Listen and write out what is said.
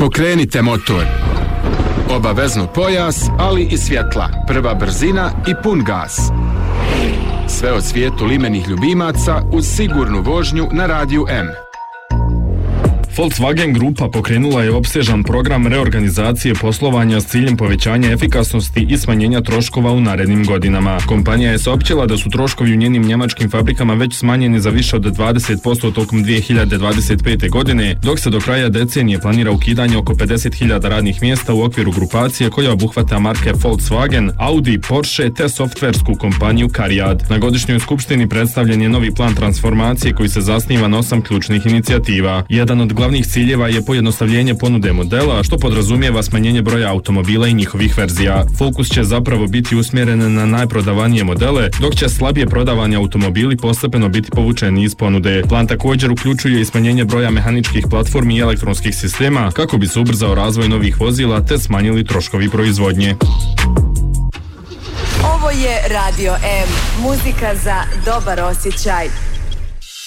Pokrenite motor. Obavezno pojas, ali i svjetla, prva brzina i pun gas. Sve o svijetu limenih ljubimaca uz sigurnu vožnju na Radiju M. Volkswagen Grupa pokrenula je opsežan program reorganizacije poslovanja s ciljem povećanja efikasnosti i smanjenja troškova u narednim godinama. Kompanija je saopćila da su troškovi u njenim njemačkim fabrikama već smanjeni za više od 20% tokom 2025. godine, dok se do kraja decenije planira ukidanje oko 50.000 radnih mjesta u okviru grupacije koja obuhvata marke Volkswagen, Audi, Porsche te softversku kompaniju Cariad. Na godišnjoj skupštini predstavljen je novi plan transformacije koji se zasniva na 8 ključnih inicijativa. Jedan od glavnih ciljeva je pojednostavljenje ponude modela, što podrazumijeva smanjenje broja automobila i njihovih verzija. Fokus će zapravo biti usmjeren na najprodavanije modele, dok će slabije prodavani automobili postepeno biti povučeni iz ponude. Plan također uključuje i smanjenje broja mehaničkih platformi i elektronskih sistema kako bi se ubrzao razvoj novih vozila te smanjili troškovi proizvodnje. Ovo je Radio M, muzika za dobar osjećaj.